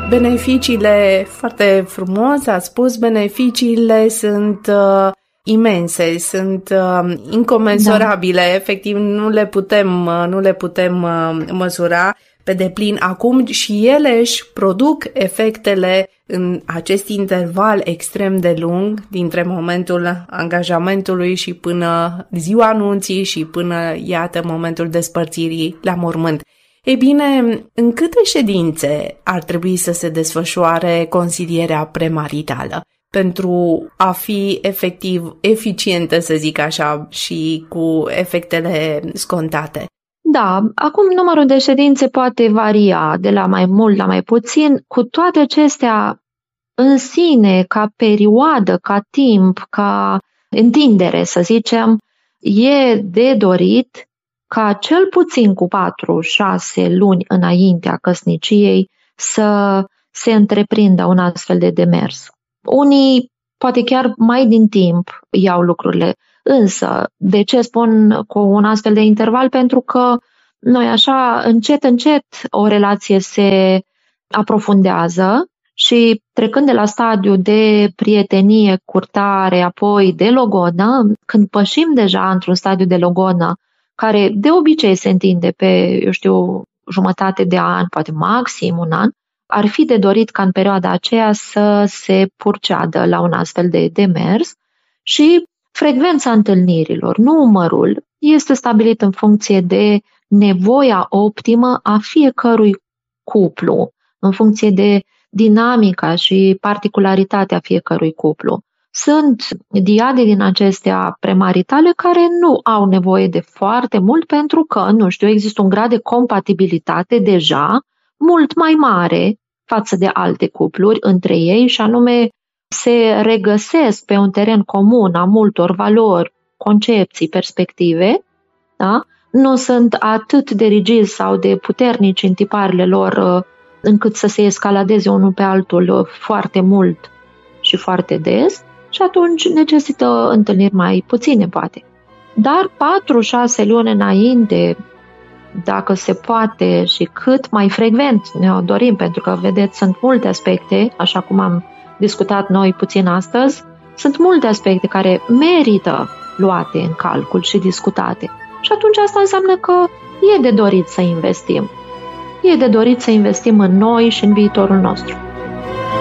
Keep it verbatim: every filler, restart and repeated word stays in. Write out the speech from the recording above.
Beneficiile, foarte frumos a spus, beneficiile sunt uh, imense, sunt uh, incomensurabile, da. Efectiv nu le putem, uh, nu le putem uh, măsura pe deplin acum și ele își produc efectele în acest interval extrem de lung dintre momentul angajamentului și până ziua anunții și până, iată, momentul despărțirii la mormânt. Ei bine, în câte ședințe ar trebui să se desfășoare consilierea premaritală pentru a fi efectiv eficientă, să zic așa, și cu efectele scontate? Da, acum numărul de ședințe poate varia de la mai mult la mai puțin. Cu toate acestea, în sine, ca perioadă, ca timp, ca întindere, să zicem, e de dorit ca cel puțin cu patru șase luni înaintea căsniciei să se întreprindă un astfel de demers. Unii poate chiar mai din timp iau lucrurile. Însă, de ce spun cu un astfel de interval? Pentru că noi așa, încet, încet, o relație se aprofundează și trecând de la stadiu de prietenie, curtare, apoi de logonă, când pășim deja într-un stadiu de logonă, care de obicei se întinde pe, eu știu, jumătate de an, poate maxim un an, ar fi de dorit ca în perioada aceea să se purceadă la un astfel de demers și frecvența întâlnirilor, numărul, este stabilit în funcție de nevoia optimă a fiecărui cuplu, în funcție de dinamica și particularitatea fiecărui cuplu. Sunt diade din acestea premaritale care nu au nevoie de foarte mult pentru că, nu știu, există un grad de compatibilitate deja mult mai mare față de alte cupluri între ei și anume se regăsesc pe un teren comun a multor valori, concepții, perspective, da? Nu sunt atât de rigizi sau de puternici în tiparele lor încât să se escaladeze unul pe altul foarte mult și foarte des și atunci necesită întâlniri mai puține, poate. Dar patru șase luni înainte, dacă se poate și cât mai frecvent ne-o dorim, pentru că, vedeți, sunt multe aspecte, așa cum am discutat noi puțin astăzi, sunt multe aspecte care merită luate în calcul și discutate. Și atunci asta înseamnă că e de dorit să investim. E de dorit să investim în noi și în viitorul nostru.